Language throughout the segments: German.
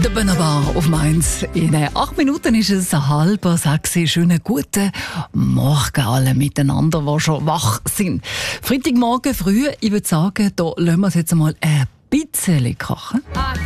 Der Benabar auf Mainz. In 8 Minuten ist es 5:30. Schönen guten Morgen alle miteinander, die schon wach sind. Freitagmorgen früh, ich würde sagen, da lassen wir es jetzt mal ein bisschen krachen.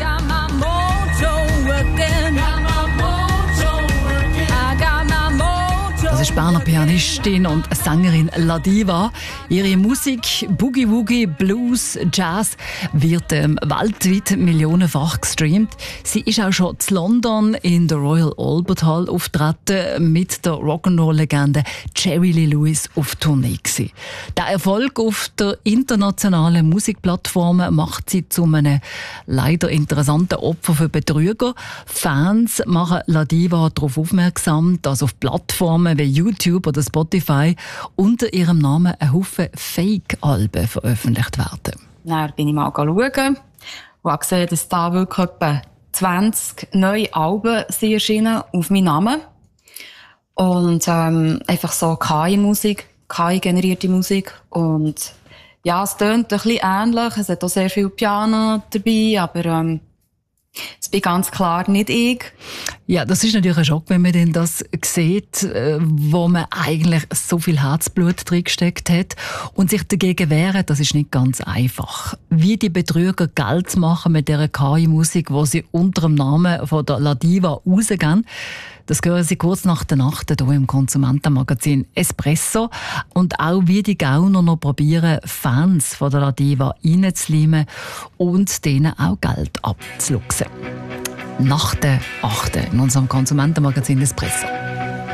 Das ist Berner Pianistin und Sängerin Ladiva. Ihre Musik, Boogie Woogie, Blues, Jazz, wird weltweit millionenfach gestreamt. Sie ist auch schon in London in der Royal Albert Hall auftreten, mit der Rock'n'Roll-Legende Jerry Lee Lewis auf Tournee gewesen. Der Erfolg auf der internationalen Musikplattform macht sie zu einem leider interessanten Opfer für Betrüger. Fans machen Ladiva darauf aufmerksam, dass auf Plattformen wie YouTube oder Spotify unter ihrem Namen ein Haufen Fake-Alben veröffentlicht werden. Dann bin ich mal schauen und habe gesehen, dass da wirklich etwa 20 neue Alben sind erschienen auf meinen Namen. Und einfach so KI-Musik, KI-generierte Musik. Und ja, es tönt ein bisschen ähnlich. Es hat auch sehr viel Piano dabei, aber es bin ganz klar nicht ich. Ja, das ist natürlich ein Schock, wenn man denn das sieht, wo man eigentlich so viel Herzblut drin gesteckt hat. Und sich dagegen wehren, das ist nicht ganz einfach. Wie die Betrüger Geld machen mit dieser KI-Musik, die sie unter dem Namen von der Ladiva rausgeben, das hören Sie kurz nach der Nacht hier im Konsumentenmagazin Espresso. Und auch wie die Gauner noch probieren, Fans von der Ladiva reinzuleimen und denen auch Geld abzuluxen. Nach der 8. in unserem Konsumentenmagazin Espresso.